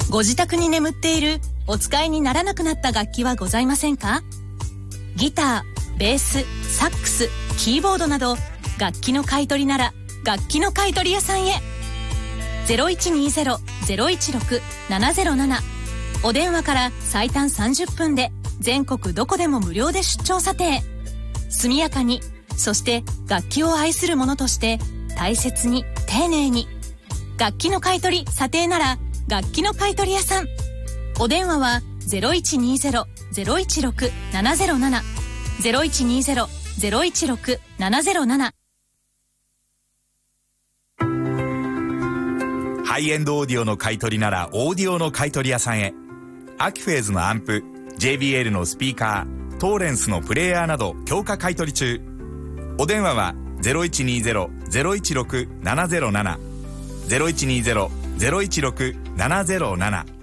ご自宅に眠っているお使いにならなくなった楽器はございませんか？ギター、ベース、サックス、キーボードなど楽器の買い取りなら楽器の買い取り屋さんへ。 0120-016-707 お電話から最短30分で全国どこでも無料で出張査定。速やかに、そして楽器を愛する者として大切に丁寧に。楽器の買い取り査定なら楽器の買い取り屋さん。お電話は 0120-016-707 0120-016-707。 ハイエンドオーディオの買い取りならオーディオの買い取り屋さんへ。アキフェーズのアンプ、 JBL のスピーカー、トーレンスのプレイヤーなど強化買い取り中。お電話は 0120-016-707 0120-016-707